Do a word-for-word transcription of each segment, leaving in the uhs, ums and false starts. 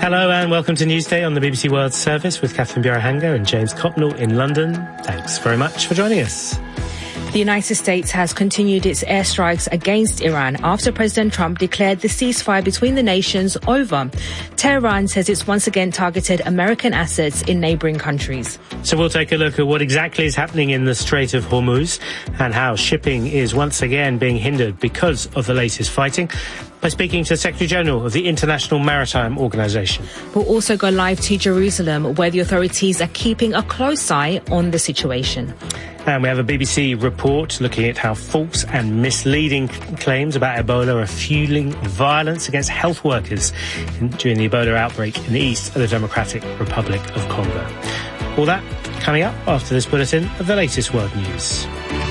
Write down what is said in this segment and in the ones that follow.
Hello and welcome to Newsday on the B B C World Service with Catherine Birahango and James Copnell in London. Thanks very much for joining us. The United States has continued its airstrikes against Iran after President Trump declared the ceasefire between the nations over. Tehran says it's once again targeted American assets in neighbouring countries. So we'll take a look at what exactly is happening in the Strait of Hormuz and how shipping is once again being hindered because of the latest fighting, by speaking to the Secretary-General of the International Maritime Organization. We'll also go live to Jerusalem, where the authorities are keeping a close eye on the situation. And we have a B B C report looking at how false and misleading claims about Ebola are fueling violence against health workers in, during the Ebola outbreak in the east of the Democratic Republic of Congo. All that coming up after this bulletin of the latest world news.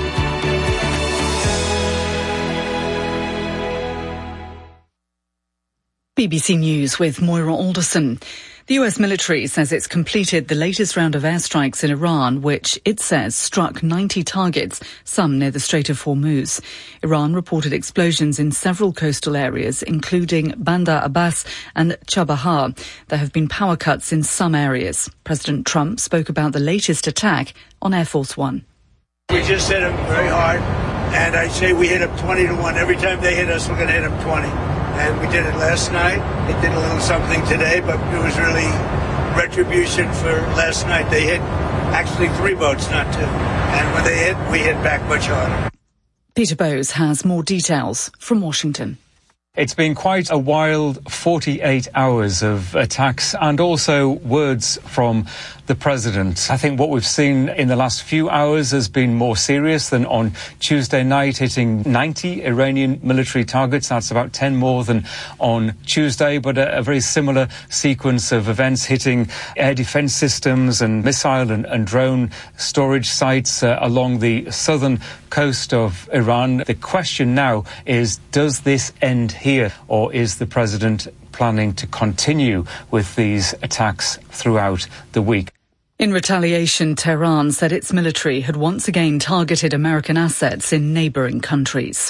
B B C News with Moira Alderson. The U S military says it's completed the latest round of airstrikes in Iran, which it says struck ninety targets, some near the Strait of Hormuz. Iran reported explosions in several coastal areas, including Bandar Abbas and Chabahar. There have been power cuts in some areas. President Trump spoke about the latest attack on Air Force One. We just hit them very hard, and I say we hit them twenty to one. Every time they hit us, we're going to hit them twenty. And we did it last night. It did a little something today, but it was really retribution for last night. They hit actually three boats, not two. And when they hit, we hit back much harder. Peter Bowes has more details from Washington. It's been quite a wild forty-eight hours of attacks and also words from the president. I think what we've seen in the last few hours has been more serious than on Tuesday night, hitting ninety Iranian military targets. That's about ten more than on Tuesday, but a, a very similar sequence of events hitting air defense systems and missile and, and drone storage sites uh, along the southern coast of Iran. The question now is, does this end here, or is the president planning to continue with these attacks throughout the week? In retaliation, Tehran said its military had once again targeted American assets in neighbouring countries.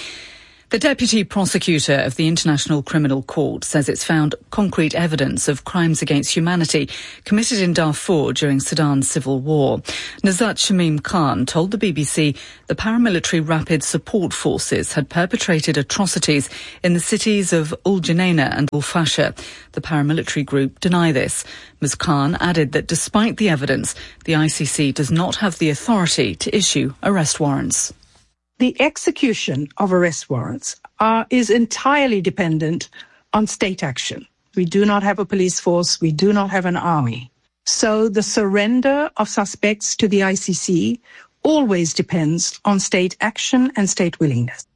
The deputy prosecutor of the International Criminal Court says it's found concrete evidence of crimes against humanity committed in Darfur during Sudan's civil war. Nazat Shamim Khan told the B B C the paramilitary Rapid Support Forces had perpetrated atrocities in the cities of Ul Junaina and Al Fasher. The paramilitary group deny this. Miz Khan added that despite the evidence, the I C C does not have the authority to issue arrest warrants. The execution of arrest warrants are, is entirely dependent on state action. We do not have a police force. We do not have an army. So the surrender of suspects to the I C C always depends on state action and state willingness.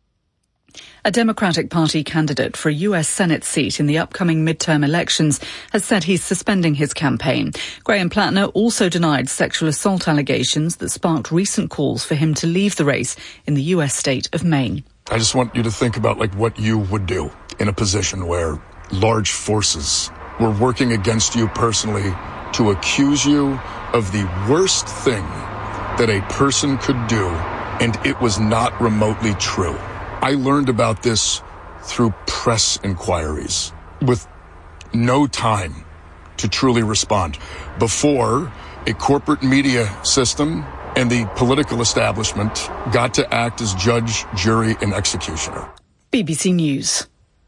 A Democratic Party candidate for a U S Senate seat in the upcoming midterm elections has said he's suspending his campaign. Graham Plattner also denied sexual assault allegations that sparked recent calls for him to leave the race in the U S state of Maine. I just want you to think about like what you would do in a position where large forces were working against you personally to accuse you of the worst thing that a person could do, and it was not remotely true. I learned about this through press inquiries with no time to truly respond before a corporate media system and the political establishment got to act as judge, jury, and executioner. B B C News.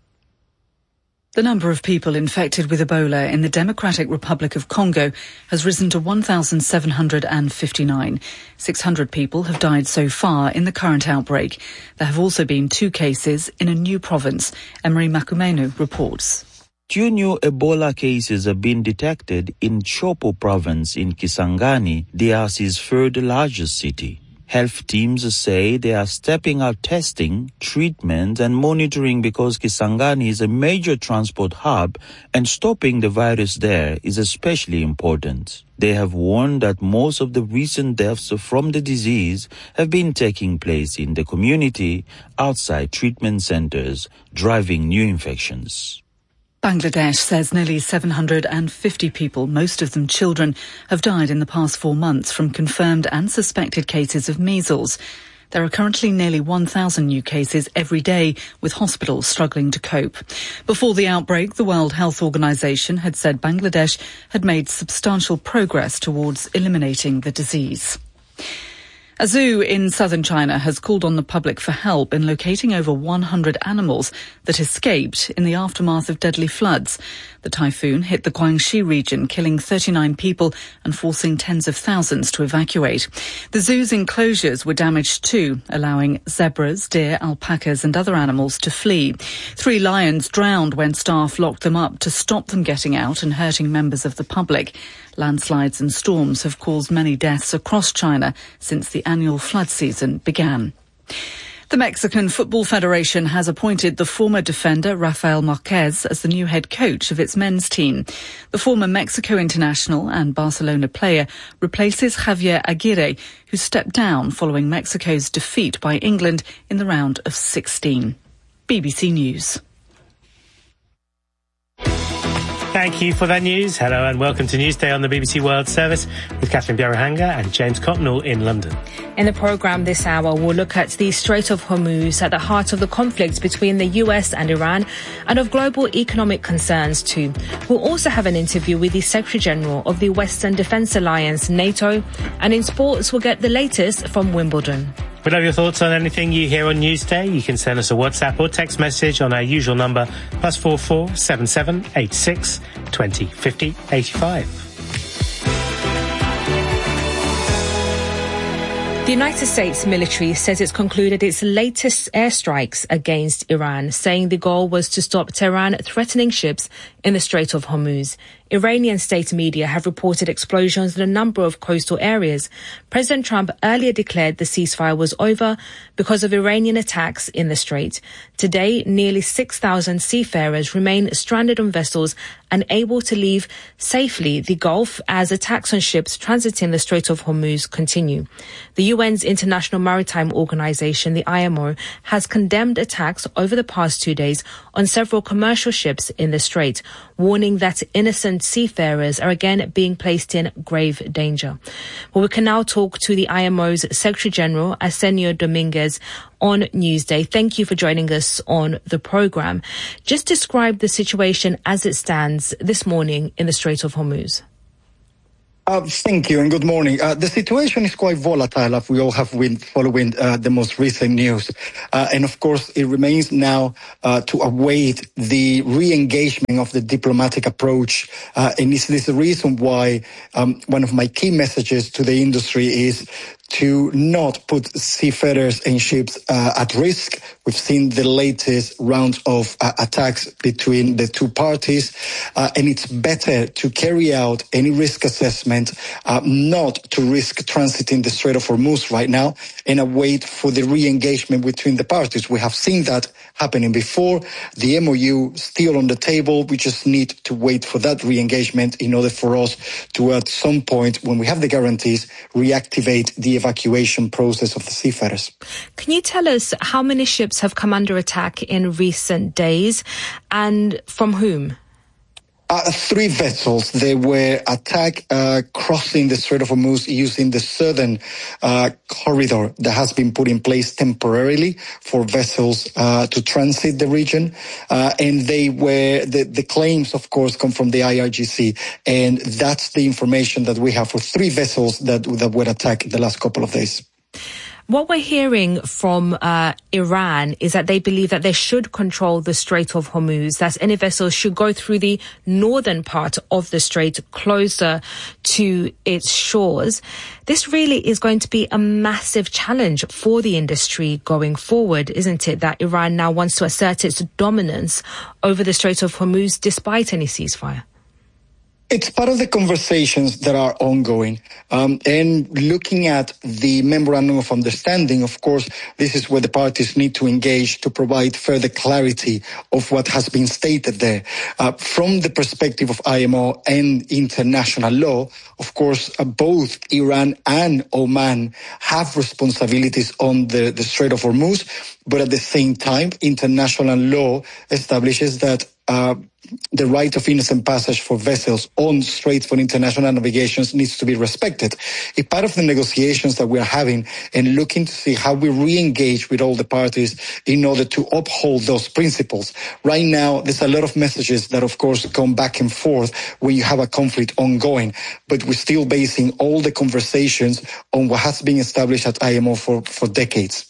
The number of people infected with Ebola in the Democratic Republic of Congo has risen to one thousand seven hundred fifty-nine. six hundred people have died so far in the current outbreak. There have also been two cases in a new province. Emery Makumenu reports. Two new Ebola cases have been detected in Chopo province in Kisangani, D R C's third largest city. Health teams say they are stepping up testing, treatment and monitoring because Kisangani is a major transport hub and stopping the virus there is especially important. They have warned that most of the recent deaths from the disease have been taking place in the community outside treatment centers, driving new infections. Bangladesh says nearly seven hundred fifty people, most of them children, have died in the past four months from confirmed and suspected cases of measles. There are currently nearly one thousand new cases every day, with hospitals struggling to cope. Before the outbreak, the World Health Organization had said Bangladesh had made substantial progress towards eliminating the disease. A zoo in southern China has called on the public for help in locating over one hundred animals that escaped in the aftermath of deadly floods. The typhoon hit the Guangxi region, killing thirty-nine people and forcing tens of thousands to evacuate. The zoo's enclosures were damaged too, allowing zebras, deer, alpacas and other animals to flee. Three lions drowned when staff locked them up to stop them getting out and hurting members of the public. Landslides and storms have caused many deaths across China since the annual flood season began. The Mexican Football Federation has appointed the former defender Rafael Marquez as the new head coach of its men's team. The former Mexico international and Barcelona player replaces Javier Aguirre, who stepped down following Mexico's defeat by England in the round of sixteen. B B C News. Thank you for that news. Hello and welcome to Newsday on the B B C World Service with Catherine Bjerrehanger and James Cotnell in London. In the programme this hour, we'll look at the Strait of Hormuz at the heart of the conflict between the U S and Iran and of global economic concerns too. We'll also have an interview with the Secretary-General of the Western Defence Alliance, NATO, and in sports we'll get the latest from Wimbledon. We'd love your thoughts on anything you hear on Newsday. You can send us a WhatsApp or text message on our usual number, plus four four seven seven eight six twenty fifty eighty-five. The United States military says it's concluded its latest airstrikes against Iran, saying the goal was to stop Tehran threatening ships in the Strait of Hormuz. Iranian state media have reported explosions in a number of coastal areas. President Trump earlier declared the ceasefire was over because of Iranian attacks in the strait. Today, nearly six thousand seafarers remain stranded on vessels unable to leave safely the Gulf as attacks on ships transiting the Strait of Hormuz continue. The U N's International Maritime Organization, the I M O, has condemned attacks over the past two days on several commercial ships in the strait, warning that innocent seafarers are again being placed in grave danger. Well, we can now talk to the I M O's Secretary-General, Arsenio Dominguez, on Newsday. Thank you for joining us on the programme. Just describe the situation as it stands this morning in the Strait of Hormuz. Uh, thank you and good morning. Uh, the situation is quite volatile, as we all have been following uh, the most recent news. Uh, and of course, it remains now uh, to await the re-engagement of the diplomatic approach. Uh, and this is the reason why um, one of my key messages to the industry is to not put seafarers and ships uh, at risk. We've seen the latest round of uh, attacks between the two parties, uh, and it's better to carry out any risk assessment, uh, not to risk transiting the Strait of Hormuz right now, and await for the re-engagement between the parties. We have seen that happening before. The M O U still on the table. We just need to wait for that re-engagement in order for us to, at some point, when we have the guarantees, reactivate the evacuation process of the seafarers. Can you tell us how many ships have come under attack in recent days and from whom? Uh, three vessels. They were attacked uh, crossing the Strait of Hormuz using the southern uh, corridor that has been put in place temporarily for vessels uh, to transit the region. Uh, and they were, the, the claims, of course, come from the I R G C. And that's the information that we have for three vessels that, that were attacked the last couple of days. What we're hearing from uh, Iran is that they believe that they should control the Strait of Hormuz, that any vessels should go through the northern part of the strait closer to its shores. This really is going to be a massive challenge for the industry going forward, isn't it, that Iran now wants to assert its dominance over the Strait of Hormuz despite any ceasefire? It's part of the conversations that are ongoing. Um, and looking at the memorandum of understanding, of course, this is where the parties need to engage to provide further clarity of what has been stated there. Uh, from the perspective of I M O and international law, of course, uh, both Iran and Oman have responsibilities on the, the Strait of Hormuz. But at the same time, international law establishes that uh, the right of innocent passage for vessels on straits for international navigations needs to be respected. It's part of the negotiations that we are having and looking to see how we re-engage with all the parties in order to uphold those principles. Right now, there's a lot of messages that, of course, come back and forth when you have a conflict ongoing, but we're still basing all the conversations on what has been established at I M O for, for decades.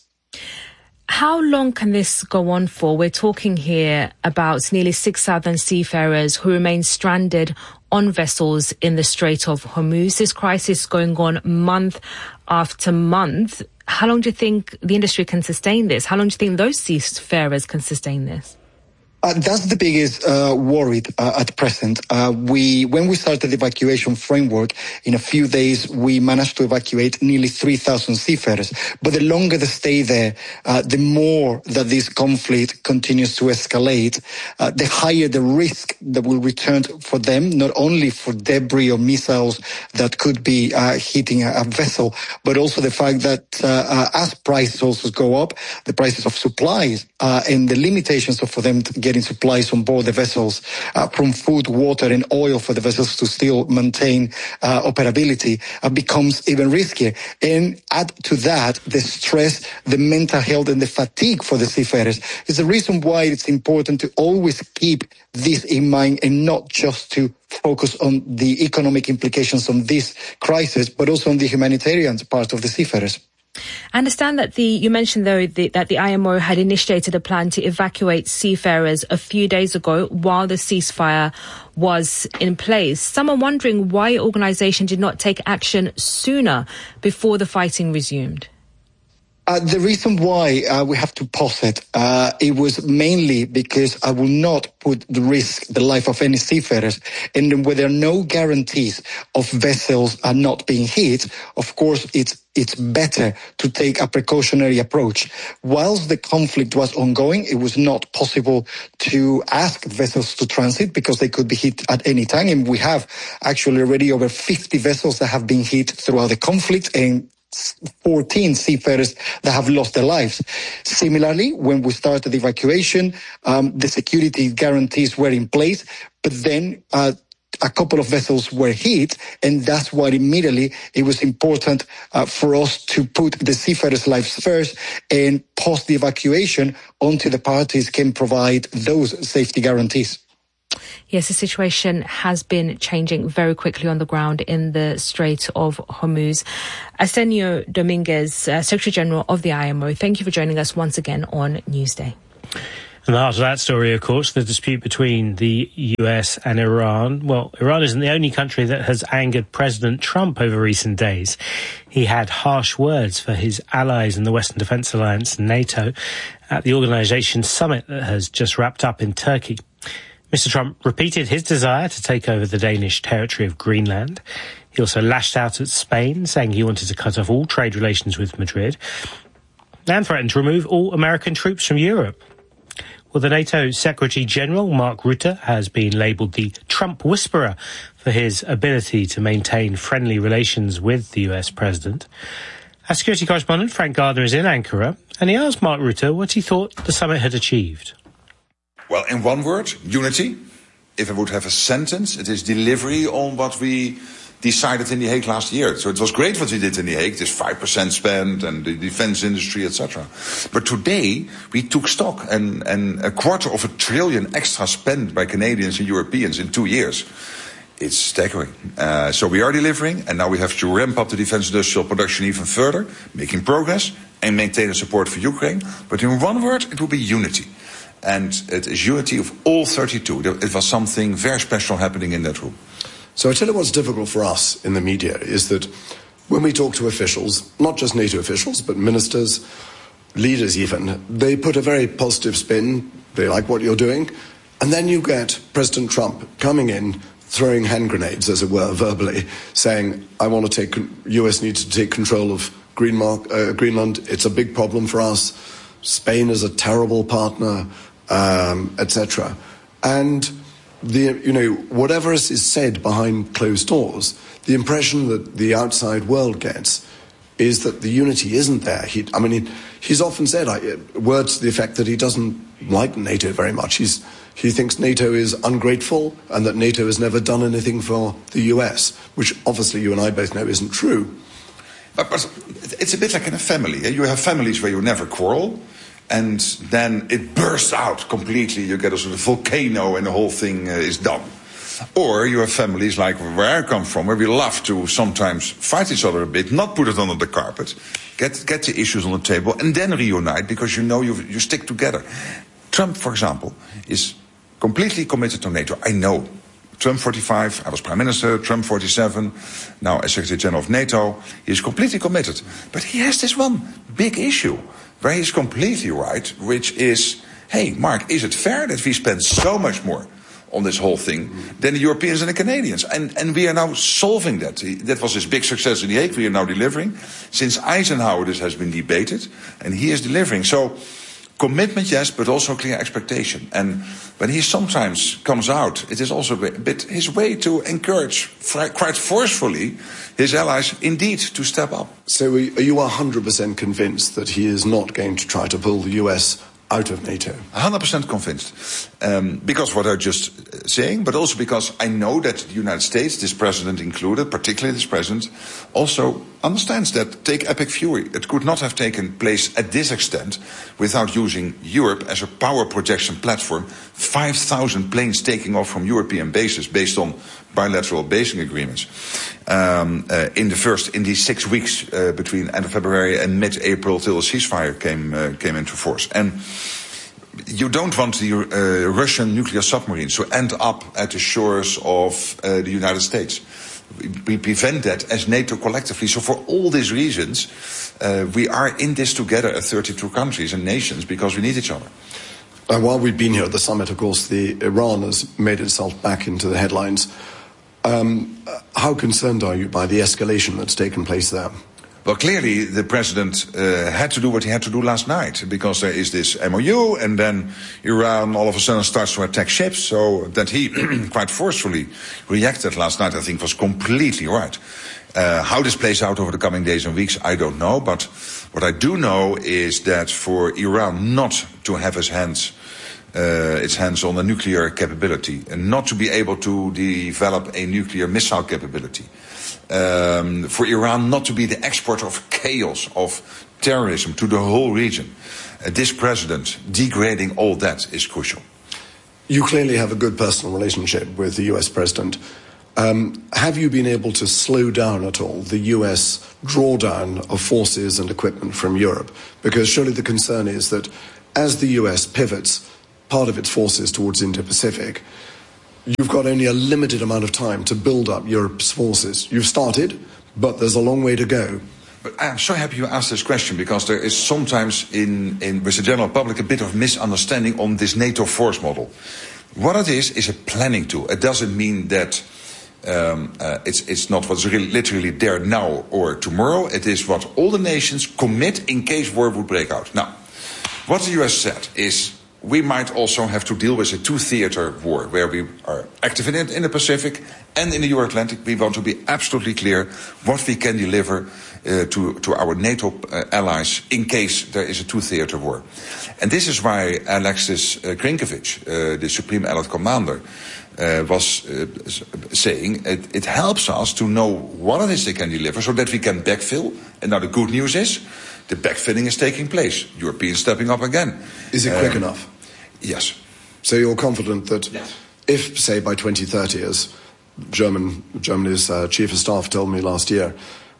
How long can this go on for? We're talking here about nearly six thousand seafarers who remain stranded on vessels in the Strait of Hormuz. This crisis going on month after month. How long do you think the industry can sustain this? How long do you think those seafarers can sustain this? Uh, that's the biggest uh, worry uh, at present. Uh, we, when we started the evacuation framework, in a few days we managed to evacuate nearly three thousand seafarers. But the longer they stay there, uh, the more that this conflict continues to escalate, uh, the higher the risk that will return for them, not only for debris or missiles that could be uh, hitting a, a vessel, but also the fact that uh, uh, as prices also go up, the prices of supplies uh, and the limitations of, for them to get getting supplies on board the vessels uh, from food, water and oil for the vessels to still maintain uh, operability uh, becomes even riskier. And add to that the stress, the mental health and the fatigue for the seafarers. It's the reason why it's important to always keep this in mind and not just to focus on the economic implications of this crisis, but also on the humanitarian part of the seafarers. I understand that the you mentioned, though, the, that the I M O had initiated a plan to evacuate seafarers a few days ago while the ceasefire was in place. Some are wondering why your organisation did not take action sooner before the fighting resumed. Uh, the reason why uh, we have to pause it, uh, it was mainly because I will not put the risk, the life of any seafarers, and where there are no guarantees of vessels are not being hit, of course it's it's better to take a precautionary approach. Whilst the conflict was ongoing, it was not possible to ask vessels to transit because they could be hit at any time, and we have actually already over fifty vessels that have been hit throughout the conflict, and fourteen seafarers that have lost their lives. Similarly, when we started the evacuation, um, the security guarantees were in place, but then uh, a couple of vessels were hit, and that's why immediately it was important uh, for us to put the seafarers' lives first and pause the evacuation until the parties can provide those safety guarantees. Yes, the situation has been changing very quickly on the ground in the Strait of Hormuz. Arsenio Dominguez, uh, Secretary-General of the I M O, thank you for joining us once again on Newsday. And after that story, of course, the dispute between the U S and Iran. Well, Iran isn't the only country that has angered President Trump over recent days. He had harsh words for his allies in the Western Defence Alliance, NATO, at the organisation's summit that has just wrapped up in Turkey. Mister Trump repeated his desire to take over the Danish territory of Greenland. He also lashed out at Spain, saying he wanted to cut off all trade relations with Madrid, and threatened to remove all American troops from Europe. Well, the NATO Secretary-General, Mark Rutte, has been labelled the Trump whisperer for his ability to maintain friendly relations with the U S president. Our security correspondent, Frank Gardner, is in Ankara, and he asked Mark Rutte what he thought the summit had achieved. Well, in one word, unity. If I would have a sentence, it is delivery on what we decided in The Hague last year. So it was great what we did in The Hague, this five percent spend and the defense industry, et cetera. But today, we took stock and, and a quarter of a trillion extra spent by Canadians and Europeans in two years. It's staggering. Uh, so we are delivering, and now we have to ramp up the defense industrial production even further, making progress and maintaining support for Ukraine. But in one word, it will be unity. And it is unity of all thirty-two. It was something very special happening in that room. So I tell you what's difficult for us in the media is that when we talk to officials, not just NATO officials, but ministers, leaders even, they put a very positive spin. They like what you're doing. And then you get President Trump coming in, throwing hand grenades, as it were, verbally, saying, I want to take, U S needs to take control of Greenmark, uh, Greenland. It's a big problem for us. Spain is a terrible partner. Um, et cetera. And the you know whatever is said behind closed doors, the impression that the outside world gets is that the unity isn't there. He, I mean, he, he's often said I, words to the effect that he doesn't like NATO very much. He's He thinks NATO is ungrateful and that NATO has never done anything for the U S, which obviously you and I both know isn't true. But, but it's a bit like in a family. You have families where you never quarrel, and then it bursts out completely. You get a sort of volcano and the whole thing uh, is done. Or you have families like where I come from, where we love to sometimes fight each other a bit, not put it under the carpet, get get the issues on the table, and then reunite because you know you you stick together. Trump, for example, is completely committed to NATO. I know. Trump forty-five, I was Prime Minister, Trump forty-seven, now as Secretary General of NATO. He is completely committed. But he has this one big issue where he's completely right, which is, hey, Mark, is it fair that we spend so much more on this whole thing than the Europeans and the Canadians? And, and we are now solving that. That was his big success in The Hague. We are now delivering. Since Eisenhower, this has been debated, and he is delivering. So commitment, yes, but also clear expectation. And when he sometimes comes out, it is also a bit his way to encourage, quite forcefully, his allies indeed to step up. So are you one hundred percent convinced that he is not going to try to pull the U S out of NATO? one hundred percent convinced. Um, because of what I was just saying, but also because I know that the United States, this president included, particularly this president, also understands that, take Epic Fury, it could not have taken place at this extent without using Europe as a power projection platform. five thousand planes taking off from European bases based on bilateral basing agreements um, uh, in the first, in these six weeks uh, between end of February and mid-April till the ceasefire came uh, came into force. And you don't want the uh, Russian nuclear submarines to end up at the shores of uh, the United States. We prevent that as NATO collectively. So for all these reasons, uh, we are in this together as thirty-two countries and nations because we need each other. Uh, while we've been here at the summit, of course, the Iran has made itself back into the headlines. Um, how concerned are you by the escalation that's taken place there? Well, clearly the president uh, had to do what he had to do last night because there is this M O U and then Iran all of a sudden starts to attack ships. So that he quite forcefully reacted last night, I think, was completely right. Uh, how this plays out over the coming days and weeks, I don't know. But what I do know is that for Iran not to have its hands Uh, its hands on a nuclear capability and not to be able to develop a nuclear missile capability. Um, for Iran not to be the exporter of chaos, of terrorism to the whole region. Uh, this president degrading all that is crucial. You clearly have a good personal relationship with the U S president. Um, have you been able to slow down at all the U S drawdown of forces and equipment from Europe? Because surely the concern is that as the U S pivots part of its forces towards Indo-Pacific, you've got only a limited amount of time to build up Europe's forces. You've started, but there's a long way to go. But I'm so happy you asked this question because there is sometimes in, in with the general public a bit of misunderstanding on this NATO force model. What it is is a planning tool. It doesn't mean that um, uh, it's it's not what's really literally there now or tomorrow. It is what all the nations commit in case war would break out. Now, what the U S said is, we might also have to deal with a two-theater war where we are active in, in the Pacific and in the Euro-Atlantic. We want to be absolutely clear what we can deliver uh, to, to our NATO uh, allies in case there is a two-theater war. And this is why Alexis uh, Krinkovich, uh, the Supreme Allied Commander, uh, was uh, saying it, it helps us to know what it is they can deliver so that we can backfill. And now the good news is, the backfilling is taking place. Europeans stepping up again. Is it quick um, enough? Yes. So you're confident that yes. if, say, by twenty thirty, as German, Germany's uh, chief of staff told me last year,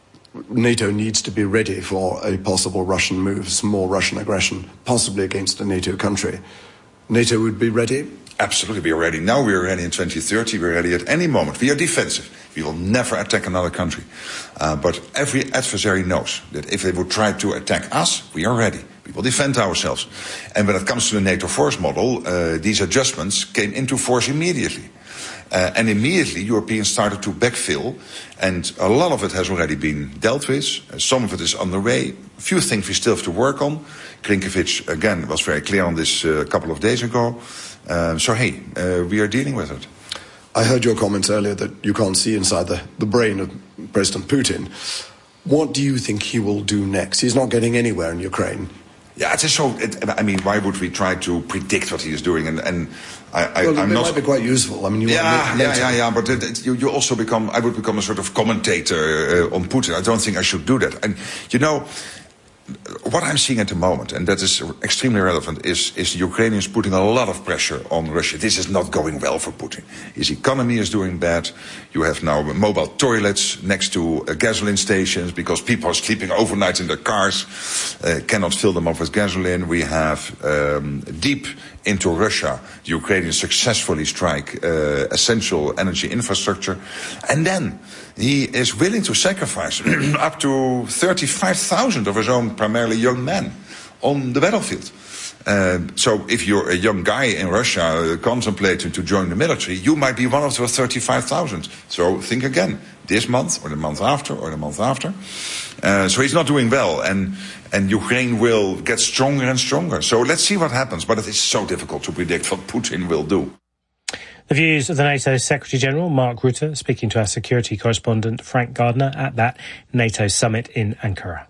NATO needs to be ready for a possible Russian move, some more Russian aggression, possibly against a NATO country, NATO would be ready? Absolutely, we are ready. Now we are ready in twenty thirty. We are ready at any moment. We are defensive. We will never attack another country. Uh, but every adversary knows that if they would try to attack us, we are ready. We will defend ourselves. And when it comes to the NATO force model, uh, these adjustments came into force immediately. Uh, and immediately Europeans started to backfill, and a lot of it has already been dealt with. Uh, some of it is underway. A few things we still have to work on. Krinkovich, again, was very clear on this uh, a couple of days ago. Uh, so, hey, uh, we are dealing with it. I heard your comments earlier that you can't see inside the, the brain of President Putin. What do you think he will do next? He's not getting anywhere in Ukraine. Yeah, it's just so. It, I mean, why would we try to predict what he is doing? And, and I, I, well, I'm it not. might be quite useful. I mean, you yeah, yeah, yeah, yeah, yeah. But it, it, you, you also become. I would become a sort of commentator uh, on Putin. I don't think I should do that. And you know, what I'm seeing at the moment, and that is extremely relevant, is, is the Ukrainians putting a lot of pressure on Russia. This is not going well for Putin. His economy is doing bad. You have now mobile toilets next to uh, gasoline stations because people are sleeping overnight in their cars, uh, cannot fill them up with gasoline. We have um, deep into Russia, the Ukrainians successfully strike uh, essential energy infrastructure. And then he is willing to sacrifice up to thirty-five thousand of his own primarily young men on the battlefield. Uh, so if you're a young guy in Russia uh, contemplating to join the military, you might be one of those thirty-five thousand. So think again, this month or the month after or the month after. Uh, so he's not doing well, and and Ukraine will get stronger and stronger. So let's see what happens, but it is so difficult to predict what Putin will do. The views of the NATO Secretary-General, Mark Rutte, speaking to our security correspondent, Frank Gardner, at that NATO summit in Ankara.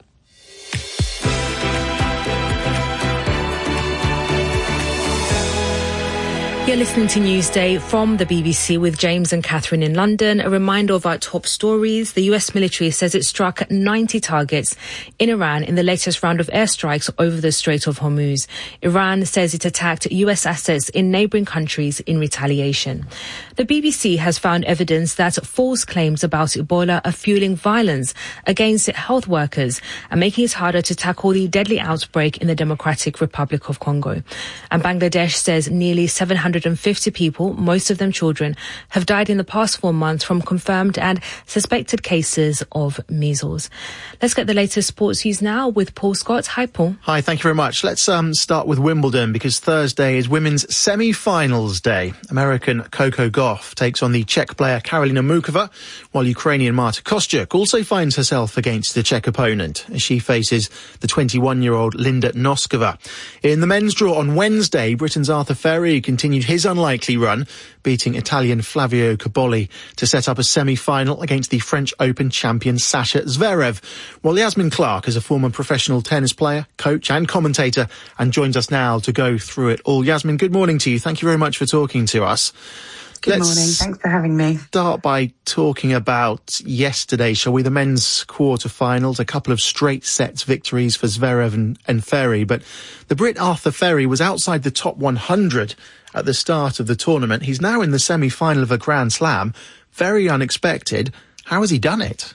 You're listening to Newsday from the B B C with James and Catherine in London. A reminder of our top stories. The U S military says it struck ninety targets in Iran in the latest round of airstrikes over the Strait of Hormuz. Iran says it attacked U S assets in neighbouring countries in retaliation. The B B C has found evidence that false claims about Ebola are fueling violence against health workers and making it harder to tackle the deadly outbreak in the Democratic Republic of Congo. And Bangladesh says nearly seven hundred fifty people, most of them children, have died in the past four months from confirmed and suspected cases of measles. Let's get the latest sports news now with Paul Scott. Hi, Paul. Hi, thank you very much. Let's um, start with Wimbledon because Thursday is women's semi-finals day. American Coco Gauff takes on the Czech player Karolina Mukova, while Ukrainian Marta Kostyuk also finds herself against the Czech opponent as she faces the twenty-one-year-old Linda Noskova. In the men's draw on Wednesday, Britain's Arthur Ferry continued his unlikely run, beating Italian Flavio Cobolli to set up a semi-final against the French Open champion Sasha Zverev. While Yasmin Clark is a former professional tennis player, coach and commentator and joins us now to go through it all. Yasmin, good morning to you. Thank you very much for talking to us. Good Let's morning. Thanks for having me. Start by talking about yesterday, shall we? The men's quarterfinals, a couple of straight sets victories for Zverev and, and Ferry, but the Brit Arthur Ferry was outside the top one hundred at the start of the tournament. He's now in the semi-final of a Grand Slam. Very unexpected. How has he done it?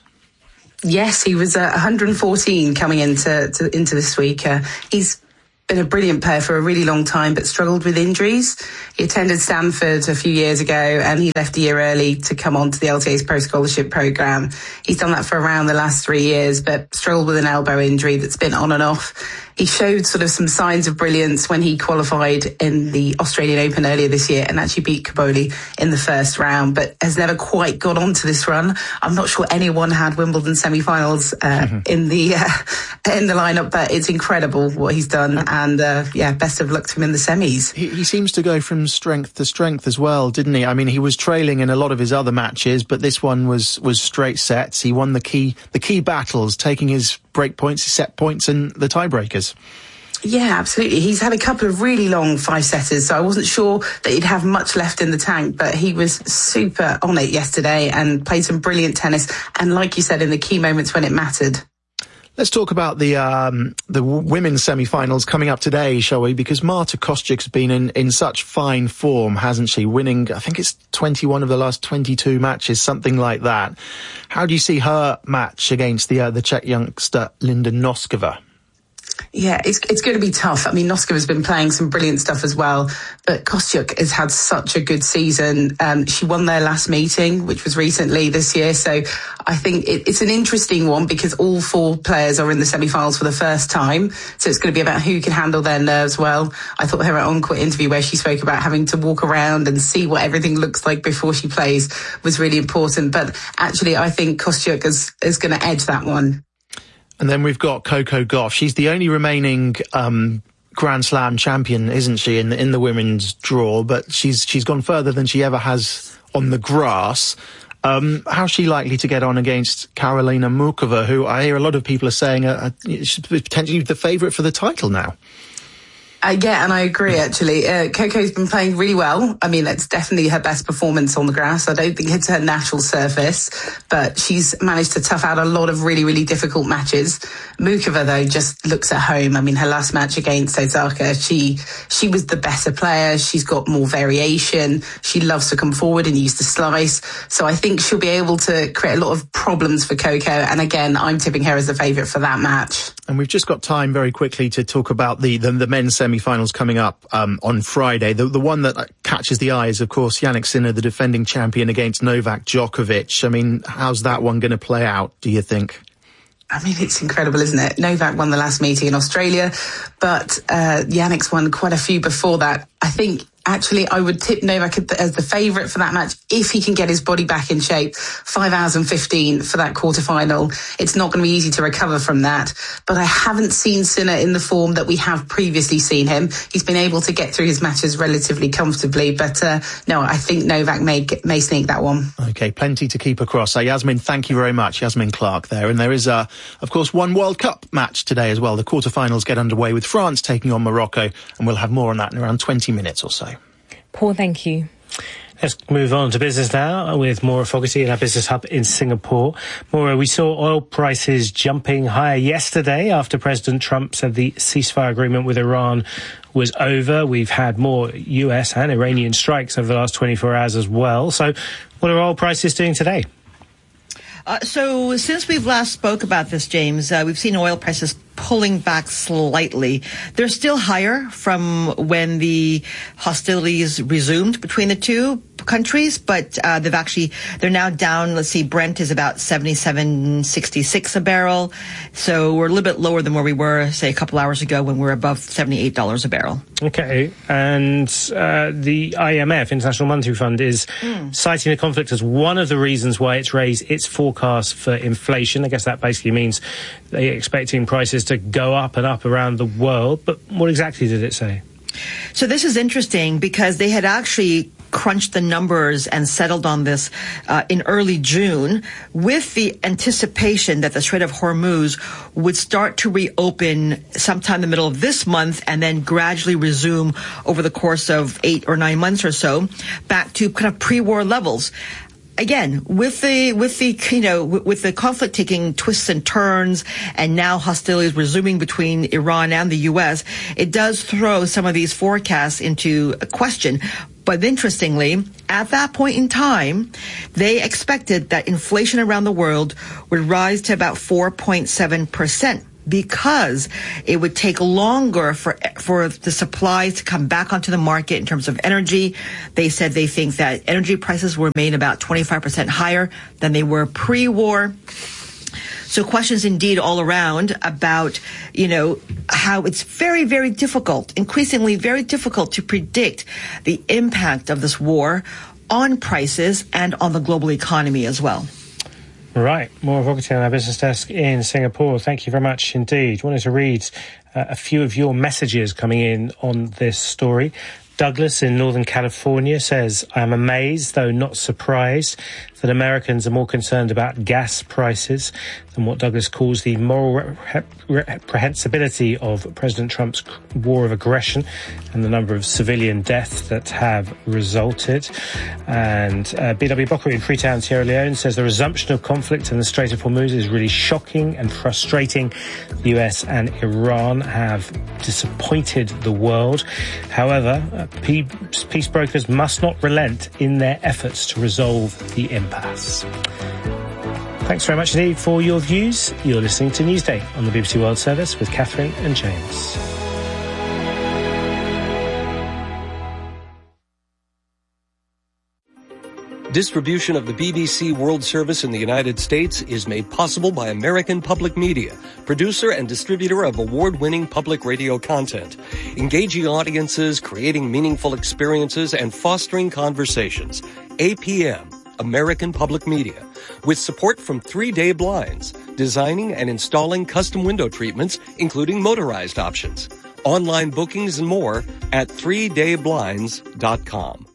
Yes, he was uh, one hundred fourteen coming into to, into this week. Uh, he's been a brilliant player for a really long time, but struggled with injuries. He attended Stanford a few years ago and he left a year early to come on to the L T A's Pro Scholarship Programme. He's done that for around the last three years, but struggled with an elbow injury that's been on and off. He showed sort of some signs of brilliance when he qualified in the Australian Open earlier this year and actually beat Cobolli in the first round, but has never quite got onto this run. I'm not sure anyone had Wimbledon semi-finals uh, mm-hmm. in the uh, in the lineup, but it's incredible what he's done. And uh, yeah, best of luck to him in the semis. He, he seems to go from strength to strength as well, didn't he? I mean, he was trailing in a lot of his other matches, but this one was was straight sets. He won the key the key battles, taking his break points, his set points, and the tiebreakers. Yeah, absolutely. He's had a couple of really long five-setters, so I wasn't sure that he'd have much left in the tank, but he was super on it yesterday and played some brilliant tennis, and like you said, in the key moments when it mattered. Let's talk about the um, the women's semi-finals coming up today, shall we? Because Marta Kostyuk's been in, in such fine form, hasn't she? Winning, I think it's twenty-one of the last twenty-two matches, something like that. How do you see her match against the uh, the Czech youngster Linda Noskova? Yeah, it's it's going to be tough. I mean, Noskova's been playing some brilliant stuff as well, but Kostyuk has had such a good season. Um, she won their last meeting, which was recently this year, so I think it, it's an interesting one because all four players are in the semi-finals for the first time, so it's going to be about who can handle their nerves well. I thought her on-court interview where she spoke about having to walk around and see what everything looks like before she plays was really important, but actually I think Kostyuk is, is going to edge that one. And then we've got Coco Gauff. She's the only remaining um, Grand Slam champion, isn't she, in the, in the women's draw? But she's she's gone further than she ever has on the grass. Um, how's she likely to get on against Karolina Muchova, who I hear a lot of people are saying are, are potentially the favourite for the title now? Uh, yeah, and I agree, actually. Uh, Coco's been playing really well. I mean, it's definitely her best performance on the grass. I don't think it's her natural surface, but she's managed to tough out a lot of really, really difficult matches. Muchova, though, just looks at home. I mean, her last match against Osaka, she she was the better player. She's got more variation. She loves to come forward and use the slice. So I think she'll be able to create a lot of problems for Coco. And again, I'm tipping her as the favourite for that match. And we've just got time very quickly to talk about the, the, the men's semi-finals coming up um, on Friday. The, the one that catches the eye is, of course, Jannik Sinner, the defending champion, against Novak Djokovic. I mean, how's that one going to play out, do you think? I mean, it's incredible, isn't it? Novak won the last meeting in Australia, but uh, Jannik's won quite a few before that. I think, actually, I would tip Novak as the favourite for that match if he can get his body back in shape. Five hours and fifteen for that quarterfinal. It's not going to be easy to recover from that. But I haven't seen Sinner in the form that we have previously seen him. He's been able to get through his matches relatively comfortably. But uh, no, I think Novak may may sneak that one. OK, plenty to keep across. So, Yasmin, thank you very much. Yasmin Clark there. And there is, uh, of course, one World Cup match today as well. The quarterfinals get underway with France taking on Morocco. And we'll have more on that in around twenty minutes or so. Paul, thank you. Let's move on to business now with Maura Fogarty in our business hub in Singapore. Maura, we saw oil prices jumping higher yesterday after President Trump said the ceasefire agreement with Iran was over. We've had more U S and Iranian strikes over the last twenty-four hours as well. So what are oil prices doing today? Uh, so since we've last spoke about this, James, uh, we've seen oil prices pulling back slightly. They're still higher from when the hostilities resumed between the two countries, but uh, they've actually, they're now down. Let's see, Brent is about seventy-seven sixty-six a barrel. So we're a little bit lower than where we were, say, a couple hours ago when we were above seventy-eight dollars a barrel. Okay. And uh, the I M F, International Monetary Fund, is mm. citing the conflict as one of the reasons why it's raised its forecast for inflation. I guess that basically means they're expecting prices to go up and up around the world. But what exactly did it say? So this is interesting because they had actually crunched the numbers and settled on this uh, in early June with the anticipation that the Strait of Hormuz would start to reopen sometime in the middle of this month and then gradually resume over the course of eight or nine months or so back to kind of pre-war levels. Again, with the, with the, you know, with the conflict taking twists and turns and now hostilities resuming between Iran and the U S, it does throw some of these forecasts into question. But interestingly, at that point in time, they expected that inflation around the world would rise to about four point seven percent. Because it would take longer for for the supplies to come back onto the market in terms of energy. They said they think that energy prices will remain about twenty-five percent higher than they were pre-war. So questions indeed all around about, you know, how it's very, very difficult, increasingly very difficult to predict the impact of this war on prices and on the global economy as well. Right. Maura Fogarty on our business desk in Singapore. Thank you very much indeed. Wanted to read uh, a few of your messages coming in on this story. Douglas in Northern California says, I am amazed, though not surprised, that Americans are more concerned about gas prices than what Douglas calls the moral rep- reprehensibility of President Trump's war of aggression and the number of civilian deaths that have resulted. And uh, B W Bockery in Freetown, Sierra Leone says the resumption of conflict in the Strait of Hormuz is really shocking and frustrating. The U S and Iran have disappointed the world. However, uh, peace brokers must not relent in their efforts to resolve the impasse. Thanks very much indeed for your views. You're listening to Newsday on the B B C World Service with Catherine and James. Distribution of the B B C World Service in the United States is made possible by American Public Media, producer and distributor of award-winning public radio content, engaging audiences, creating meaningful experiences, and fostering conversations. A P M, American Public Media, with support from Three Day Blinds, designing and installing custom window treatments, including motorized options. Online bookings and more at three day blinds dot com.